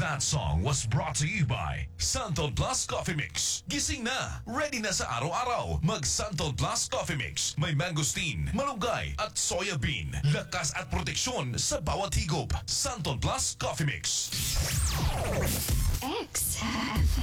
That song was brought to you by Santo Plus Coffee Mix. Gising na, ready na sa araw-araw. Mag Santo Plus Coffee Mix. May mangosteen, malunggay at soya bean. Lakas at proteksyon sa bawat higop. Santo Plus Coffee Mix. XFM.